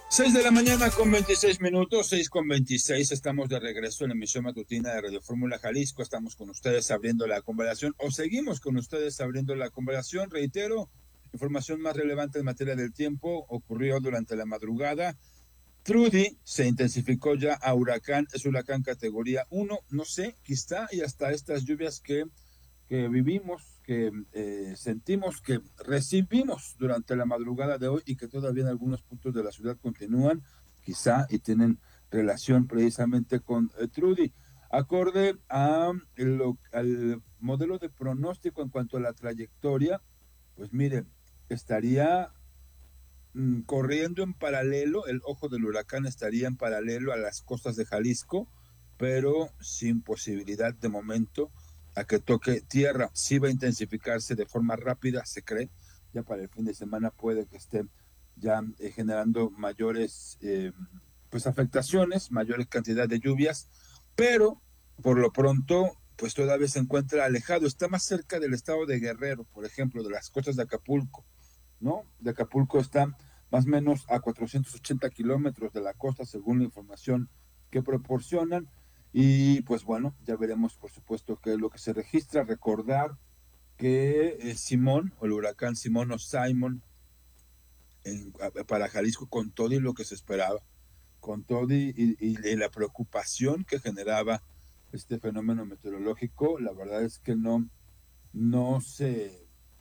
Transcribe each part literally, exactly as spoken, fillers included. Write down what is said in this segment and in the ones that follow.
Seis de la mañana con veintiséis minutos, seis con veintiséis, estamos de regreso en la emisión matutina de Radio Fórmula Jalisco. Estamos con ustedes abriendo la conversación, o seguimos con ustedes abriendo la conversación. Reitero, información más relevante en materia del tiempo ocurrió durante la madrugada. Trudy se intensificó ya a huracán, es huracán categoría uno, no sé, quizá, y hasta estas lluvias que, que vivimos, que eh, sentimos, que recibimos durante la madrugada de hoy y que todavía en algunos puntos de la ciudad continúan, quizá, y tienen relación precisamente con eh, Trudy. Acorde a lo, al modelo de pronóstico en cuanto a la trayectoria, pues miren, estaría mm, corriendo en paralelo, el ojo del huracán estaría en paralelo a las costas de Jalisco, pero sin posibilidad de momento a que toque tierra. Sí va a intensificarse de forma rápida, se cree. Ya para el fin de semana puede que esté ya eh, generando mayores eh, pues afectaciones, mayores cantidad de lluvias, pero por lo pronto pues todavía se encuentra alejado, está más cerca del estado de Guerrero, por ejemplo, de las costas de Acapulco, ¿no? De Acapulco está más o menos a cuatrocientos ochenta kilómetros de la costa, según la información que proporcionan. Y pues bueno, ya veremos, por supuesto, qué es lo que se registra. Recordar que eh, Simón, o el huracán Simón o Simon, en, para Jalisco, con todo y lo que se esperaba, con todo y, y, y la preocupación que generaba este fenómeno meteorológico, la verdad es que no, no se,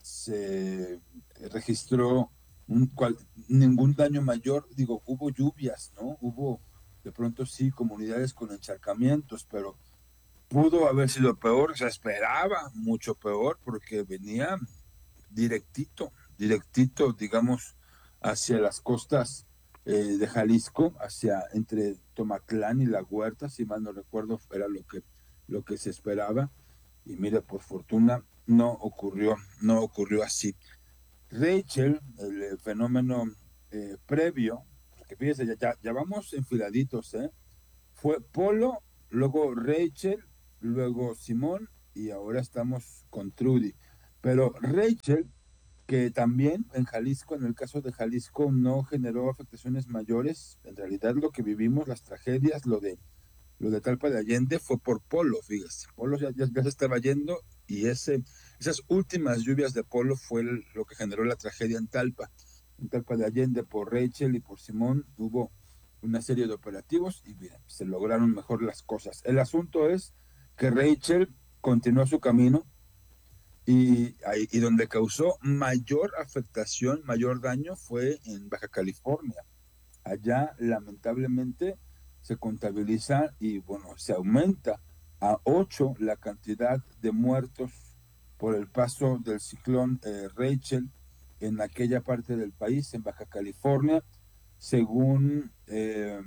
se registró un, cual, ningún daño mayor. Digo, hubo lluvias, ¿no? Hubo de pronto sí comunidades con encharcamientos, pero pudo haber sido peor, se esperaba mucho peor porque venía directito, directito, digamos, hacia las costas eh, de Jalisco, hacia entre Tomatlán y La Huerta, si mal no recuerdo, era lo que, lo que se esperaba. Y mire, por fortuna no ocurrió, no ocurrió así. Rachel, el eh, fenómeno eh, previo, porque fíjese, ya, ya, ya vamos enfiladitos, ¿eh? Fue Polo, luego Rachel, luego Simón y ahora estamos con Trudy. Pero Rachel, que también en Jalisco, en el caso de Jalisco, no generó afectaciones mayores. En realidad lo que vivimos, las tragedias, lo de, lo de Talpa de Allende fue por Polo, fíjese. Polo ya, ya, ya se estaba yendo y ese, esas últimas lluvias de Polo fue el, lo que generó la tragedia en Talpa. En Talpa de Allende por Rachel y por Simón hubo una serie de operativos y bien, se lograron mejor las cosas. El asunto es que Rachel continuó su camino y, y donde causó mayor afectación, mayor daño fue en Baja California. Allá lamentablemente se contabiliza y bueno, se aumenta a ocho la cantidad de muertos por el paso del ciclón eh, Rachel en aquella parte del país, en Baja California, según, eh,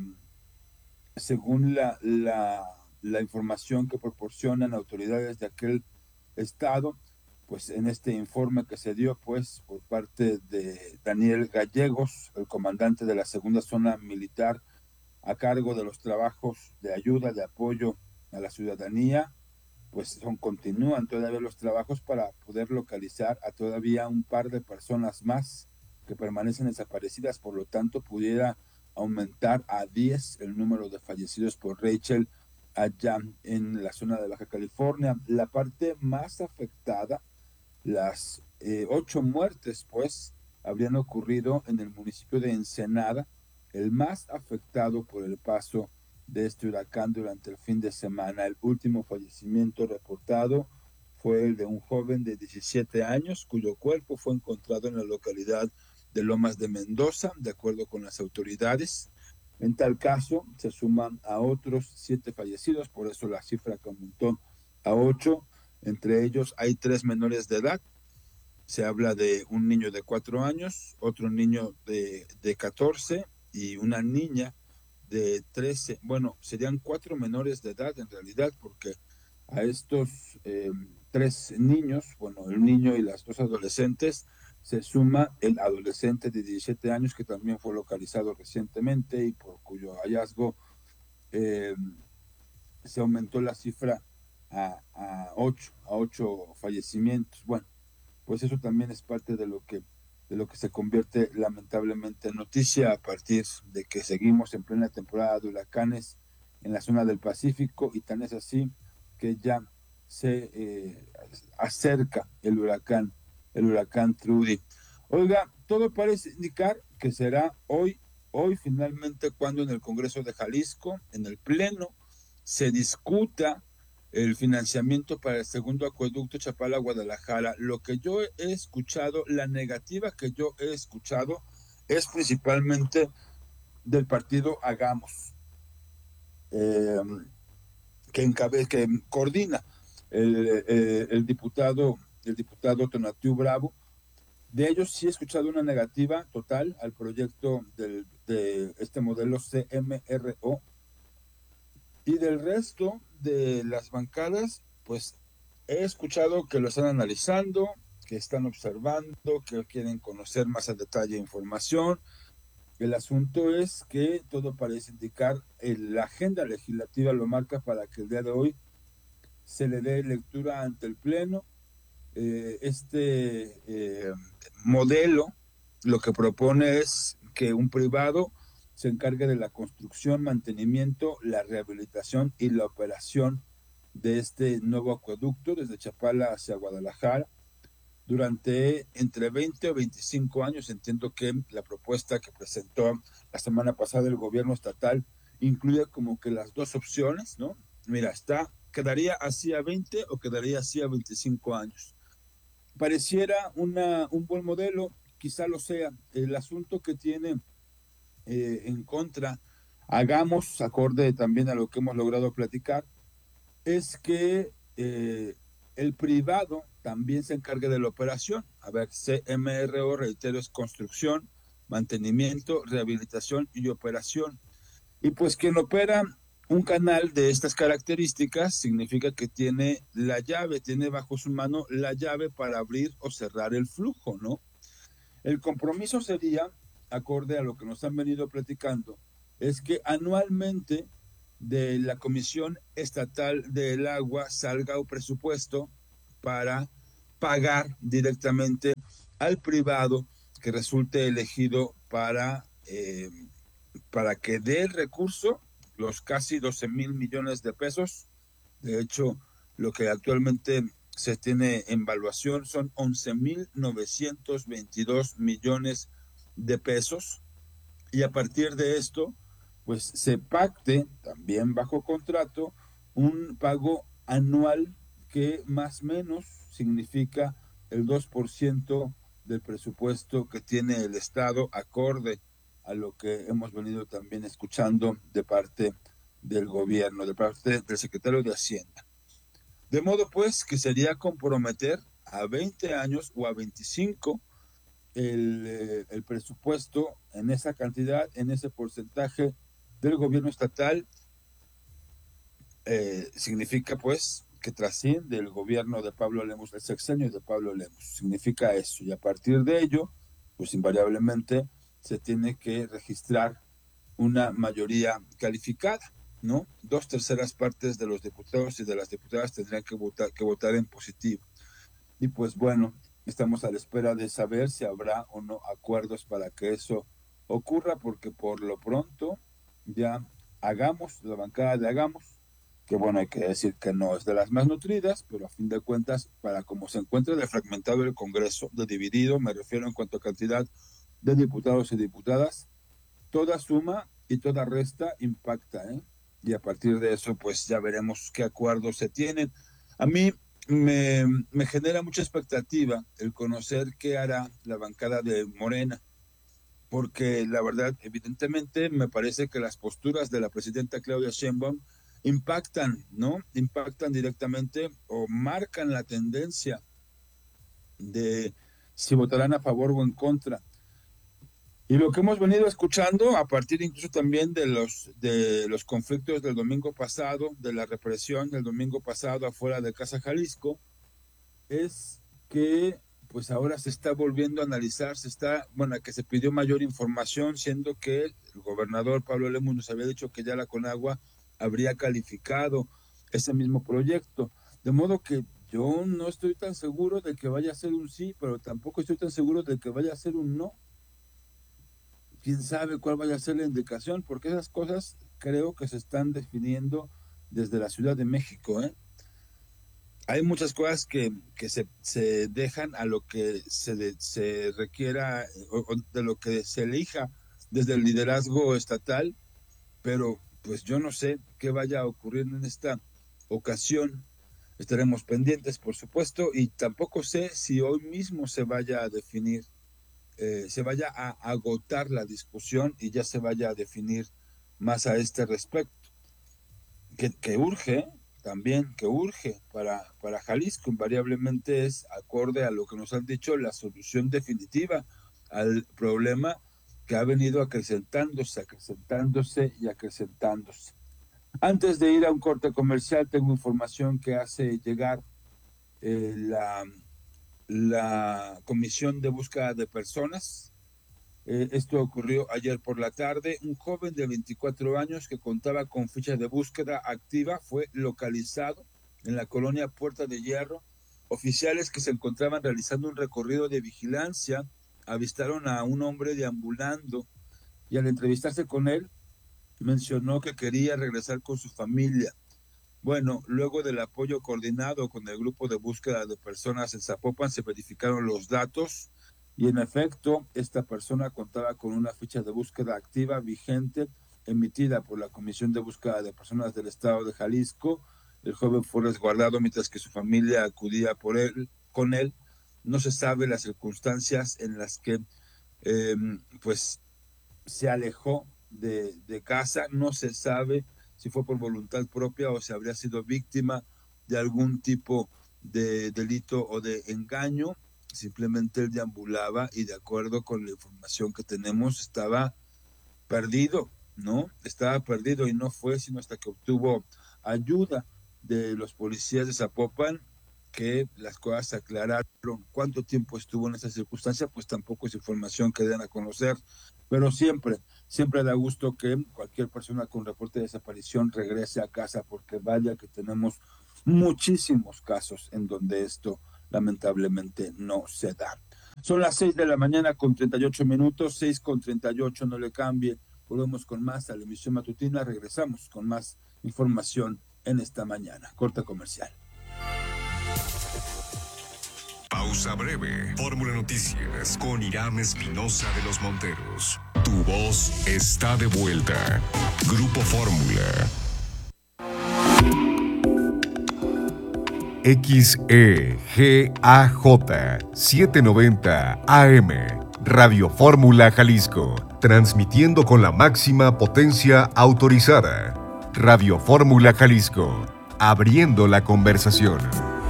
según la, la, la información que proporcionan autoridades de aquel estado. Pues en este informe que se dio pues por parte de Daniel Gallegos, el comandante de la segunda zona militar a cargo de los trabajos de ayuda, de apoyo a la ciudadanía, pues son, continúan todavía los trabajos para poder localizar a todavía un par de personas más que permanecen desaparecidas. Por lo tanto, pudiera aumentar a diez el número de fallecidos por Rachel allá en la zona de Baja California. La parte más afectada, las eh, ocho muertes, pues, habrían ocurrido en el municipio de Ensenada, el más afectado por el paso de este huracán durante el fin de semana. El último fallecimiento reportado fue el de un joven de diecisiete años, cuyo cuerpo fue encontrado en la localidad de Lomas de Mendoza, de acuerdo con las autoridades. En tal caso, se suman a otros siete fallecidos, por eso la cifra que aumentó a ocho. Entre ellos hay tres menores de edad. Se habla de un niño de cuatro años, otro niño de, de catorce y una niña de trece. Bueno, serían cuatro menores de edad en realidad, porque a estos eh, tres niños, bueno, el niño y las dos adolescentes, se suma el adolescente de diecisiete años que también fue localizado recientemente y por cuyo hallazgo eh, se aumentó la cifra a, a ocho, a ocho fallecimientos. Bueno, pues eso también es parte de lo que de lo que se convierte lamentablemente en noticia a partir de que seguimos en plena temporada de huracanes en la zona del Pacífico, y tan es así que ya se eh, acerca el huracán, el huracán Trudy. Oiga, todo parece indicar que será hoy, hoy finalmente cuando en el Congreso de Jalisco, en el Pleno, se discuta el financiamiento para el segundo acueducto Chapala-Guadalajara. Lo que yo he escuchado, la negativa que yo he escuchado es principalmente del partido Hagamos, eh, que, encabe, que coordina el, eh, el diputado el diputado Tonatiu Bravo. De ellos sí he escuchado una negativa total al proyecto del, de este modelo C M R O, y del resto de las bancadas, pues he escuchado que lo están analizando, que están observando, que quieren conocer más a detalle información. El asunto es que todo parece indicar, el, la agenda legislativa lo marca para que el día de hoy se le dé lectura ante el Pleno. Eh, este eh, modelo lo que propone es que un privado se encargue de la construcción, mantenimiento, la rehabilitación y la operación de este nuevo acueducto desde Chapala hacia Guadalajara durante entre veinte o veinticinco años. Entiendo que la propuesta que presentó la semana pasada el gobierno estatal incluye como que las dos opciones, ¿no? Mira, está, quedaría así a veinte o quedaría así a veinticinco años. Pareciera una, un buen modelo, quizá lo sea. El asunto que tiene eh, en contra, hagamos acorde también a lo que hemos logrado platicar, es que eh, el privado también se encargue de la operación. A ver, C M R O, reitero, es construcción, mantenimiento, rehabilitación y operación. Y pues quien opera un canal de estas características significa que tiene la llave, tiene bajo su mano la llave para abrir o cerrar el flujo, ¿no? El compromiso sería, acorde a lo que nos han venido platicando, es que anualmente de la Comisión Estatal del Agua salga un presupuesto para pagar directamente al privado que resulte elegido para, eh, para que dé el recurso, los casi doce mil millones de pesos. De hecho, lo que actualmente se tiene en evaluación son once mil novecientos veintidós millones de pesos, y a partir de esto, pues se pacte también bajo contrato un pago anual que más o menos significa el dos por ciento del presupuesto que tiene el Estado, acorde a lo que hemos venido también escuchando de parte del gobierno, de parte del secretario de Hacienda. De modo pues que sería comprometer a veinte años o a veinticinco el, eh, el presupuesto en esa cantidad, en ese porcentaje del gobierno estatal. Eh, significa pues que trasciende el gobierno de Pablo Lemus, el sexenio de Pablo Lemus, significa eso, y a partir de ello, pues invariablemente se tiene que registrar una mayoría calificada, ¿no? Dos terceras partes de los diputados y de las diputadas tendrían que votar, que votar en positivo. Y pues bueno, estamos a la espera de saber si habrá o no acuerdos para que eso ocurra, porque por lo pronto ya hagamos, la bancada de hagamos, que bueno, hay que decir que no es de las más nutridas, pero a fin de cuentas, para como se encuentra de fragmentado el Congreso, de dividido, me refiero en cuanto a cantidad de diputados y diputadas, toda suma y toda resta impacta, ¿eh? Y a partir de eso, pues ya veremos qué acuerdos se tienen. A mí me, me genera mucha expectativa el conocer qué hará la bancada de Morena, porque la verdad, evidentemente, me parece que las posturas de la presidenta Claudia Sheinbaum impactan, ¿no? Impactan directamente o marcan la tendencia de si votarán a favor o en contra. Y lo que hemos venido escuchando, a partir incluso también de los, de los conflictos del domingo pasado, de la represión del domingo pasado afuera de Casa Jalisco, es que pues ahora se está volviendo a analizar, se está, bueno, que se pidió mayor información, siendo que el gobernador Pablo Lemus nos había dicho que ya la Conagua habría calificado ese mismo proyecto. De modo que yo no estoy tan seguro de que vaya a ser un sí, pero tampoco estoy tan seguro de que vaya a ser un no. Quién sabe cuál vaya a ser la indicación, porque esas cosas creo que se están definiendo desde la Ciudad de México, ¿eh? Hay muchas cosas que, que se, se dejan a lo que se, de, se requiera o, o de lo que se elija desde el liderazgo estatal, pero pues yo no sé qué vaya a ocurrir en esta ocasión. Estaremos pendientes, por supuesto, y tampoco sé si hoy mismo se vaya a definir, eh, se vaya a agotar la discusión y ya se vaya a definir más a este respecto. Que, que urge, también, que urge para, para Jalisco, invariablemente es acorde a lo que nos han dicho la solución definitiva al problema que ha venido acrecentándose, acrecentándose y acrecentándose. Antes de ir a un corte comercial, tengo información que hace llegar eh, la, la Comisión de Búsqueda de Personas. Eh, esto ocurrió ayer por la tarde. Un joven de veinticuatro años que contaba con ficha de búsqueda activa fue localizado en la colonia Puerta de Hierro. Oficiales que se encontraban realizando un recorrido de vigilancia avistaron a un hombre deambulando y al entrevistarse con él mencionó que quería regresar con su familia. Bueno, luego del apoyo coordinado con el grupo de búsqueda de personas en Zapopan, se verificaron los datos y en efecto, esta persona contaba con una ficha de búsqueda activa vigente emitida por la Comisión de Búsqueda de Personas del Estado de Jalisco. El joven fue resguardado mientras que su familia acudía por él, con él. No se sabe las circunstancias en las que eh, pues se alejó de, de casa, no se sabe si fue por voluntad propia o si habría sido víctima de algún tipo de delito o de engaño. Simplemente él deambulaba y de acuerdo con la información que tenemos estaba perdido, ¿no? Estaba perdido y no fue sino hasta que obtuvo ayuda de los policías de Zapopan que las cosas se aclararon. ¿Cuánto tiempo estuvo en esa circunstancia? Pues tampoco es información que den a conocer, pero siempre, siempre da gusto que cualquier persona con reporte de desaparición regrese a casa, porque vaya que tenemos muchísimos casos en donde esto lamentablemente no se da. Son las seis de la mañana con treinta y ocho minutos, seis con treinta y ocho, no le cambie. Volvemos con más a la emisión matutina, regresamos con más información en esta mañana. Corte comercial. Pausa breve. Fórmula Noticias con Irán Espinosa de los Monteros. Tu voz está de vuelta. Grupo Fórmula. X E G A J setecientos noventa A M. Radio Fórmula Jalisco. Transmitiendo con la máxima potencia autorizada. Radio Fórmula Jalisco. Abriendo la conversación.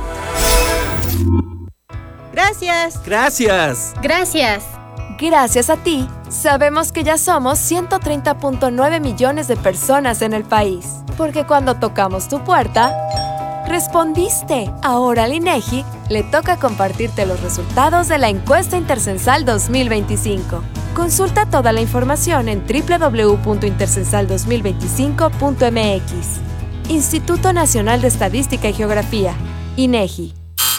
Gracias. Gracias. Gracias. Gracias a ti, sabemos que ya somos ciento treinta punto nueve millones de personas en el país. Porque cuando tocamos tu puerta, respondiste. Ahora al INEGI le toca compartirte los resultados de la encuesta Intercensal dos mil veinticinco. Consulta toda la información en doble u doble u doble u punto intercensal dos mil veinticinco punto m x. Instituto Nacional de Estadística y Geografía, INEGI.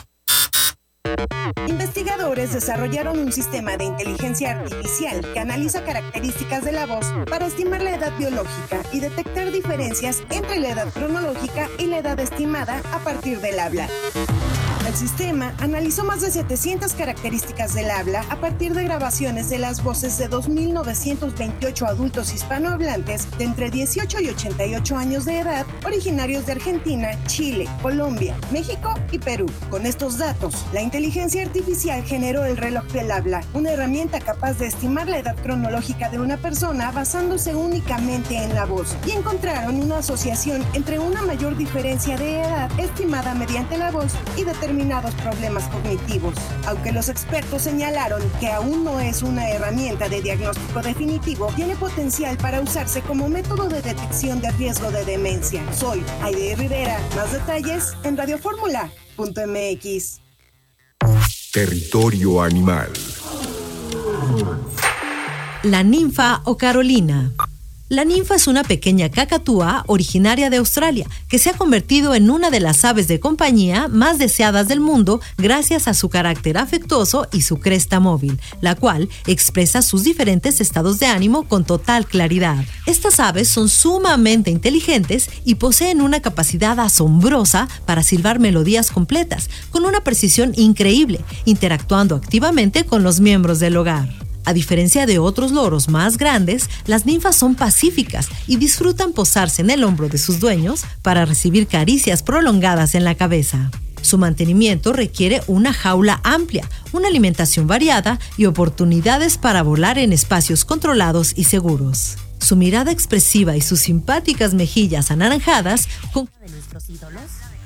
Investigadores desarrollaron un sistema de inteligencia artificial que analiza características de la voz para estimar la edad biológica y detectar diferencias entre la edad cronológica y la edad estimada a partir del habla. El sistema analizó más de setecientas características del habla a partir de grabaciones de las voces de dos mil novecientos veintiocho adultos hispanohablantes de entre dieciocho y ochenta y ocho años de edad, originarios de Argentina, Chile, Colombia, México y Perú. Con estos datos, la inteligencia artificial generó el reloj del habla, una herramienta capaz de estimar la edad cronológica de una persona basándose únicamente en la voz, y encontraron una asociación entre una mayor diferencia de edad estimada mediante la voz y determinados problemas cognitivos. Aunque los expertos señalaron que aún no es una herramienta de diagnóstico definitivo, tiene potencial para usarse como método de detección de riesgo de demencia. Soy Aide Rivera. Más detalles en radio fórmula punto m x. Territorio animal. La ninfa o Carolina. La ninfa es una pequeña cacatúa originaria de Australia que se ha convertido en una de las aves de compañía más deseadas del mundo gracias a su carácter afectuoso y su cresta móvil, la cual expresa sus diferentes estados de ánimo con total claridad. Estas aves son sumamente inteligentes y poseen una capacidad asombrosa para silbar melodías completas, con una precisión increíble, interactuando activamente con los miembros del hogar. A diferencia de otros loros más grandes, las ninfas son pacíficas y disfrutan posarse en el hombro de sus dueños para recibir caricias prolongadas en la cabeza. Su mantenimiento requiere una jaula amplia, una alimentación variada y oportunidades para volar en espacios controlados y seguros. Su mirada expresiva y sus simpáticas mejillas anaranjadas con de nuestros ídolos.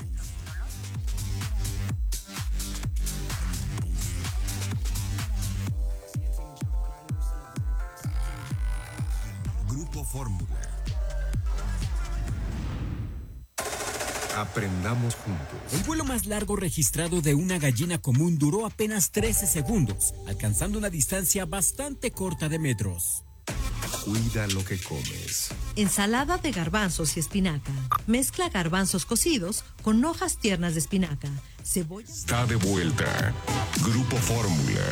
Fórmula. Aprendamos juntos. El vuelo más largo registrado de una gallina común duró apenas trece segundos, alcanzando una distancia bastante corta de metros. Cuida lo que comes. Ensalada de garbanzos y espinaca. Mezcla garbanzos cocidos con hojas tiernas de espinaca, cebolla. Está de vuelta. Grupo Fórmula.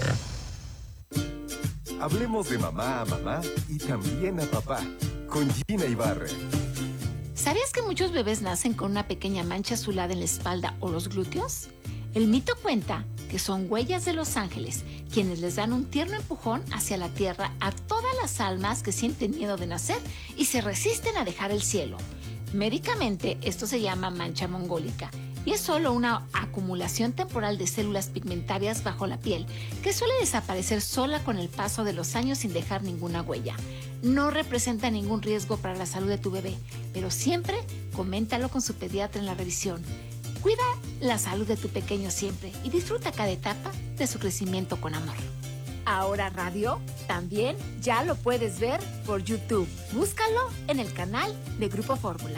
Hablemos de mamá a mamá y también a papá, con Gina Ibarra. ¿Sabías que muchos bebés nacen con una pequeña mancha azulada en la espalda o los glúteos? El mito cuenta que son huellas de los ángeles, quienes les dan un tierno empujón hacia la tierra a todas las almas que sienten miedo de nacer y se resisten a dejar el cielo. Médicamente, esto se llama mancha mongólica y es solo una acumulación temporal de células pigmentarias bajo la piel que suele desaparecer sola con el paso de los años sin dejar ninguna huella. No representa ningún riesgo para la salud de tu bebé, pero siempre coméntalo con su pediatra en la revisión. Cuida la salud de tu pequeño siempre y disfruta cada etapa de su crecimiento con amor. Ahora Radio también ya lo puedes ver por YouTube. Búscalo en el canal de Grupo Fórmula.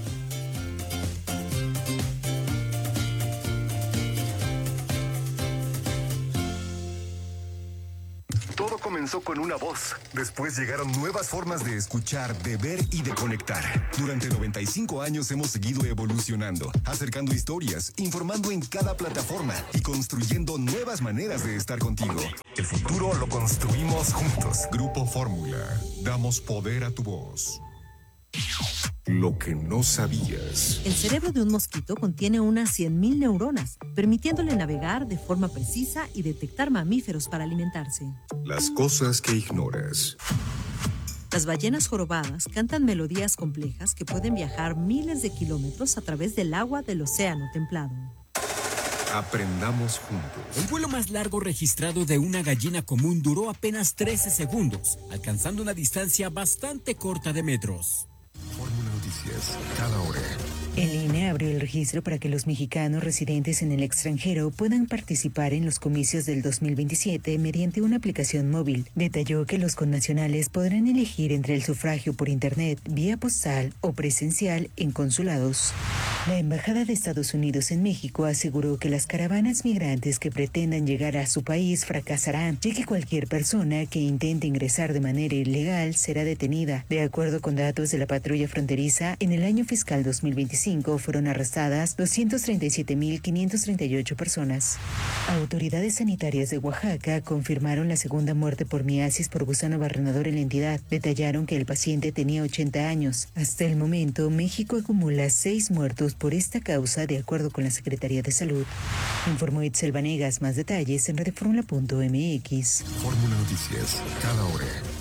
Todo comenzó con una voz. Después llegaron nuevas formas de escuchar, de ver y de conectar. Durante noventa y cinco años hemos seguido evolucionando, acercando historias, informando en cada plataforma y construyendo nuevas maneras de estar contigo. El futuro lo construimos juntos. Grupo Fórmula. Damos poder a tu voz. Lo que no sabías. El cerebro de un mosquito contiene unas cien mil neuronas, permitiéndole navegar de forma precisa y detectar mamíferos para alimentarse. Las cosas que ignoras. Las ballenas jorobadas cantan melodías complejas que pueden viajar miles de kilómetros a través del agua del océano templado. Aprendamos juntos. El vuelo más largo registrado de una gallina común duró apenas trece segundos, alcanzando una distancia bastante corta de metros. Fórmula Noticias, cada hora. El I N E abrió el registro para que los mexicanos residentes en el extranjero puedan participar en los comicios del dos mil veintisiete mediante una aplicación móvil. Detalló que los connacionales podrán elegir entre el sufragio por internet, vía postal o presencial en consulados. La Embajada de Estados Unidos en México aseguró que las caravanas migrantes que pretendan llegar a su país fracasarán, ya que cualquier persona que intente ingresar de manera ilegal será detenida. De acuerdo con datos de la patrulla fronteriza, en el año fiscal dos mil veinticinco fueron arrestadas doscientas treinta y siete mil quinientas treinta y ocho personas. Autoridades sanitarias de Oaxaca confirmaron la segunda muerte por miasis por gusano barrenador en la entidad. Detallaron que el paciente tenía ochenta años. Hasta el momento, México acumula seis muertos por esta causa, de acuerdo con la Secretaría de Salud. Informó Itzel Vanegas. Más detalles en radioformula punto m x. Fórmula Noticias, cada hora.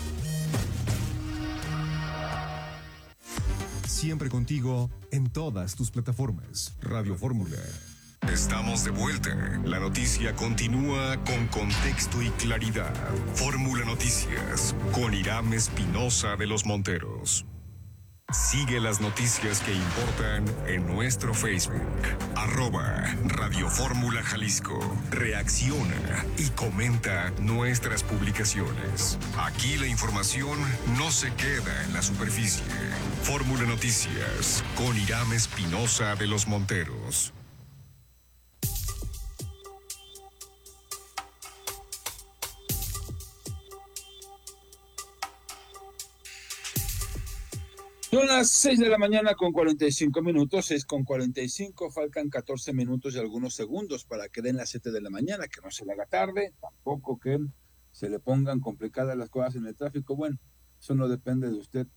Siempre contigo en todas tus plataformas. Radio Fórmula. Estamos de vuelta. La noticia continúa con contexto y claridad. Fórmula Noticias con Irán Espinosa de los Monteros. Sigue las noticias que importan en nuestro Facebook, arroba Radio Fórmula Jalisco. Reacciona y comenta nuestras publicaciones. Aquí la información no se queda en la superficie. Fórmula Noticias con Irán Espinosa de los Monteros. Son las seis de la mañana con cuarenta y cinco minutos, seis con cuarenta y cinco, faltan catorce minutos y algunos segundos para que den las siete de la mañana, que no se le haga tarde, tampoco que se le pongan complicadas las cosas en el tráfico. Bueno, eso no depende de usted.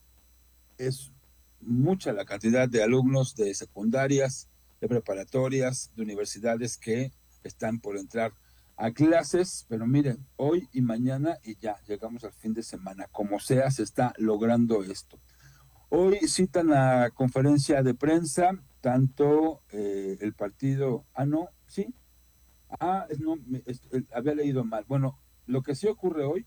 Es mucha la cantidad de alumnos de secundarias, de preparatorias, de universidades que están por entrar a clases, pero miren, hoy y mañana y ya llegamos al fin de semana, como sea se está logrando esto. Hoy citan la conferencia de prensa, tanto eh, el partido, ah no, sí, ah, no, es, es, había leído mal, bueno, lo que sí ocurre hoy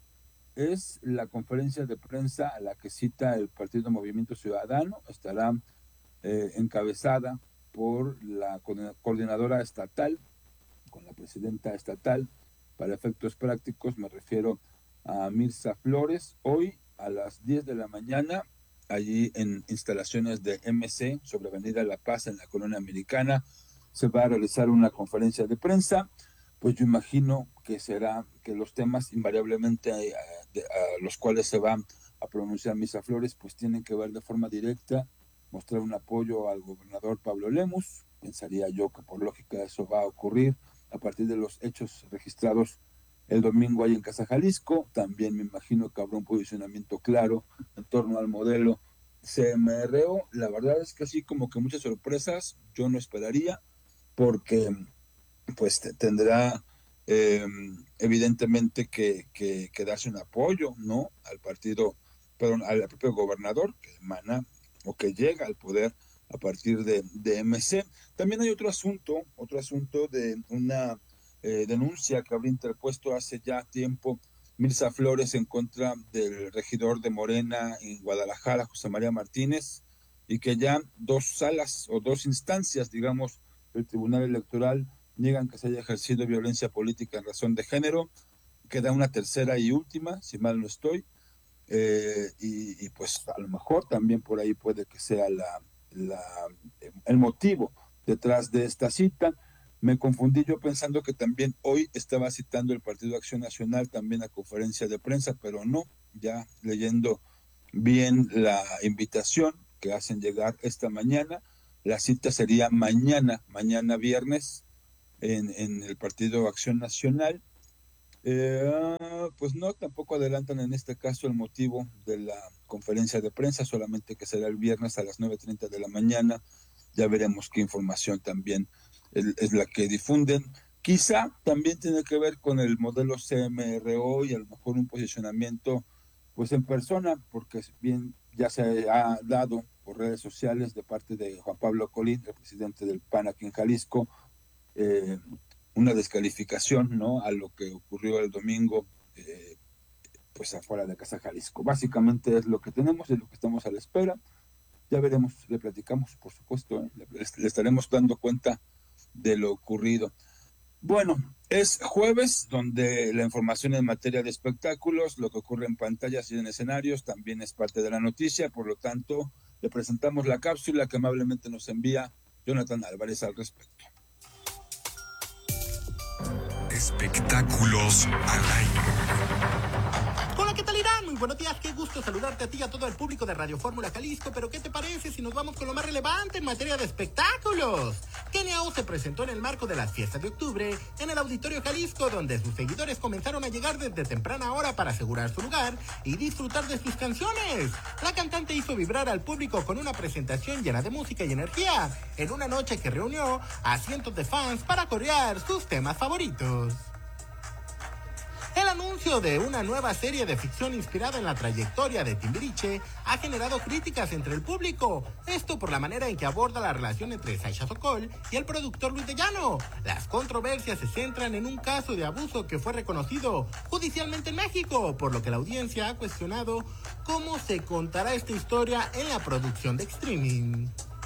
es la conferencia de prensa a la que cita el Partido Movimiento Ciudadano, estará eh, encabezada por la coordinadora estatal, con la presidenta estatal, para efectos prácticos me refiero a Mirza Flores, hoy a las diez de la mañana, allí en instalaciones de M C, sobre Avenida La Paz, en la Colonia Americana, se va a realizar una conferencia de prensa. Pues yo imagino que será que los temas invariablemente a, a, a los cuales se va a pronunciar Mirza Flores, pues tienen que ver de forma directa, mostrar un apoyo al gobernador Pablo Lemus. Pensaría yo que por lógica eso va a ocurrir a partir de los hechos registrados el domingo ahí en Casa Jalisco. También me imagino que habrá un posicionamiento claro en torno al modelo C M R O. La verdad es que así como que muchas sorpresas yo no esperaría, porque pues tendrá eh, evidentemente que, que, que darse un apoyo, ¿no?, al partido, perdón, al propio gobernador que emana o que llega al poder a partir de, de M C. También hay otro asunto, otro asunto de una eh, denuncia que habría interpuesto hace ya tiempo Mirza Flores en contra del regidor de Morena en Guadalajara, José María Martínez, y que ya dos salas o dos instancias, digamos, del Tribunal Electoral niegan que se haya ejercido violencia política en razón de género. Queda una tercera y última, si mal no estoy, eh, y, y pues a lo mejor también por ahí puede que sea la, la, el motivo detrás de esta cita. Me confundí yo pensando que también hoy estaba citando el Partido Acción Nacional también a conferencia de prensa, pero no, ya leyendo bien la invitación que hacen llegar esta mañana, la cita sería mañana, mañana viernes, en, en el Partido Acción Nacional. Eh, pues no, tampoco adelantan en este caso el motivo de la conferencia de prensa, solamente que será el viernes a las nueve treinta de la mañana. Ya veremos qué información también es, es la que difunden. Quizá también tiene que ver con el modelo C M R O y a lo mejor un posicionamiento pues en persona, porque bien ya se ha dado por redes sociales de parte de Juan Pablo Colín, el presidente del P A N aquí en Jalisco, eh, una descalificación, ¿no?, a lo que ocurrió el domingo eh, pues afuera de Casa Jalisco. Básicamente es lo que tenemos, es lo que estamos a la espera. Ya veremos, le platicamos, por supuesto, ¿eh? le, le estaremos dando cuenta de lo ocurrido. Bueno, es jueves, donde la información en materia de espectáculos, lo que ocurre en pantallas y en escenarios, también es parte de la noticia. Por lo tanto, le presentamos la cápsula que amablemente nos envía Jonathan Álvarez al respecto. Espectáculos al aire. Hola, ¿qué tal, Irán? Muy buenos días, qué gusto saludarte a ti y a todo el público de Radio Fórmula Jalisco, pero ¿qué te parece si nos vamos con lo más relevante en materia de espectáculos? Kenia O se presentó en el marco de las fiestas de octubre en el Auditorio Jalisco, donde sus seguidores comenzaron a llegar desde temprana hora para asegurar su lugar y disfrutar de sus canciones. La cantante hizo vibrar al público con una presentación llena de música y energía, en una noche que reunió a cientos de fans para corear sus temas favoritos. El anuncio de una nueva serie de ficción inspirada en la trayectoria de Timbiriche ha generado críticas entre el público, esto por la manera en que aborda la relación entre Sasha Sokol y el productor Luis de Llano. Las controversias se centran en un caso de abuso que fue reconocido judicialmente en México, por lo que la audiencia ha cuestionado cómo se contará esta historia en la producción de streaming.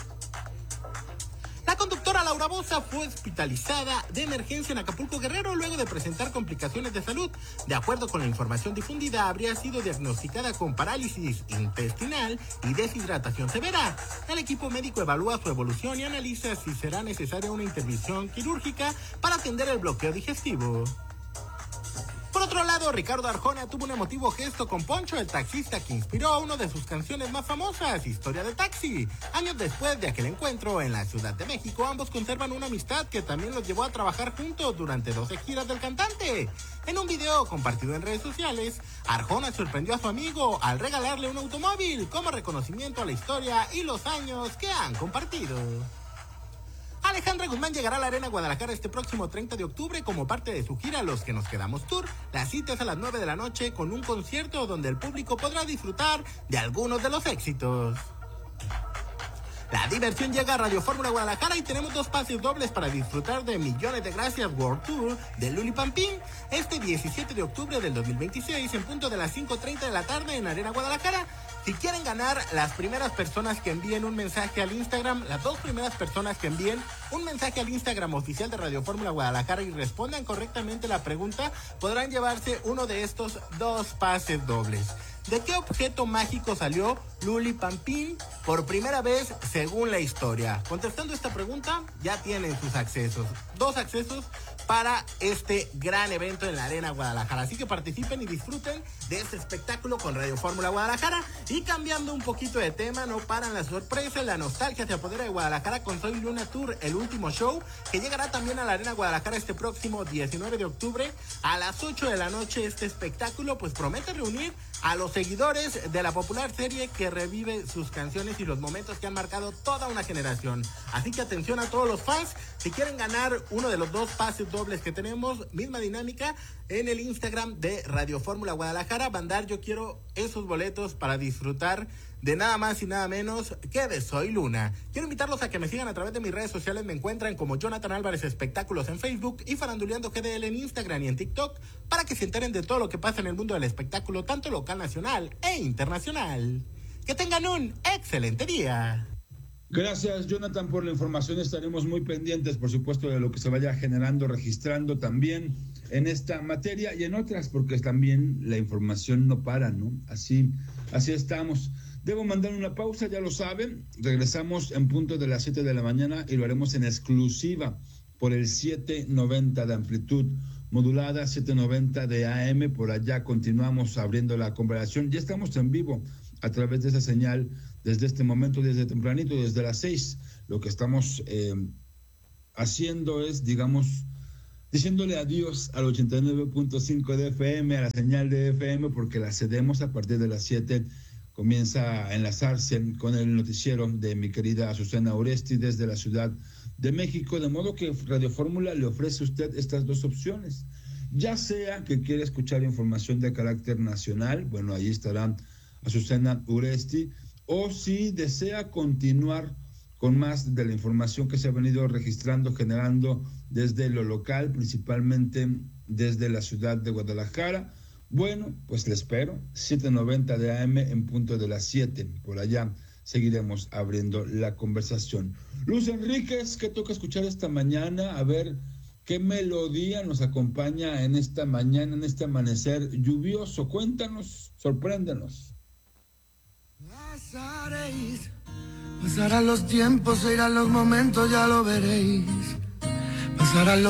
La conductora Laura Boza fue hospitalizada de emergencia en Acapulco, Guerrero, luego de presentar complicaciones de salud. De acuerdo con la información difundida, habría sido diagnosticada con parálisis intestinal y deshidratación severa. El equipo médico evalúa su evolución y analiza si será necesaria una intervención quirúrgica para atender el bloqueo digestivo. Por otro otro lado, Ricardo Arjona tuvo un emotivo gesto con Poncho, el taxista que inspiró a una de sus canciones más famosas, Historia de Taxi. Años después de aquel encuentro en la Ciudad de México, ambos conservan una amistad que también los llevó a trabajar juntos durante doce giras del cantante. En un video compartido en redes sociales, Arjona sorprendió a su amigo al regalarle un automóvil como reconocimiento a la historia y los años que han compartido. Alejandra Guzmán llegará a la Arena Guadalajara este próximo treinta de octubre como parte de su gira Los que nos quedamos tour. La cita es a las nueve de la noche con un concierto donde el público podrá disfrutar de algunos de los éxitos. La diversión llega a Radio Fórmula Guadalajara y tenemos dos pases dobles para disfrutar de Millones de Gracias World Tour de Luli Pampín este diecisiete de octubre del dos mil veintiséis en punto de las cinco treinta de la tarde en Arena Guadalajara. Si quieren ganar, las primeras personas que envíen un mensaje al Instagram, las dos primeras personas que envíen un mensaje al Instagram oficial de Radio Fórmula Guadalajara y respondan correctamente la pregunta, podrán llevarse uno de estos dos pases dobles. ¿De qué objeto mágico salió Luli Pampín por primera vez según la historia? Contestando esta pregunta, ya tienen sus accesos. Dos accesos para este gran evento en la Arena Guadalajara. Así que participen y disfruten de este espectáculo con Radio Fórmula Guadalajara. Y cambiando un poquito de tema, no paran las sorpresas, la nostalgia se apodera de Guadalajara con Soy Luna Tour, el último show, que llegará también a la Arena Guadalajara este próximo diecinueve de octubre a las ocho de la noche. Este espectáculo pues promete reunir a los seguidores de la popular serie que revive sus canciones y los momentos que han marcado toda una generación. Así que atención a todos los fans, si quieren ganar uno de los dos pases dobles que tenemos, misma dinámica en el Instagram de Radio Fórmula Guadalajara, mandar yo quiero esos boletos para disfrutar de nada más y nada menos que de Soy Luna. Quiero invitarlos a que me sigan a través de mis redes sociales, me encuentran como Jonathan Álvarez Espectáculos en Facebook y Faranduleando G D L en Instagram y en TikTok, para que se enteren de todo lo que pasa en el mundo del espectáculo, tanto local, nacional e internacional. Que tengan un excelente día. Gracias, Jonathan, por la información. Estaremos muy pendientes, por supuesto, de lo que se vaya generando, registrando también en esta materia y en otras, porque también la información no para, ¿no? Así, así estamos. Debo mandar una pausa, ya lo saben. Regresamos en punto de las siete de la mañana y lo haremos en exclusiva por el setecientos noventa de amplitud modulada, setecientos noventa de A M. Por allá continuamos abriendo la conversación. Ya estamos en vivo a través de esa señal desde este momento, desde tempranito, desde las seis. Lo que estamos eh, haciendo es, digamos, diciéndole adiós al ochenta y nueve punto cinco de F M, a la señal de F M, porque la cedemos a partir de las siete. Comienza a enlazarse con el noticiero de mi querida Azucena Oresti desde la Ciudad de México, de modo que Radio Fórmula le ofrece a usted estas dos opciones. Ya sea que quiera escuchar información de carácter nacional, bueno, ahí estará Azucena Oresti, o si desea continuar con más de la información que se ha venido registrando, generando desde lo local, principalmente desde la ciudad de Guadalajara. Bueno, pues le espero, setecientos noventa de A M en punto de las siete. Por allá seguiremos abriendo la conversación. Luz Enríquez, ¿qué toca escuchar esta mañana? A ver qué melodía nos acompaña en esta mañana, en este amanecer lluvioso. Cuéntanos, sorpréndenos. Pasaréis, pasarán los tiempos, se irán los momentos, ya lo veréis. Pasarán los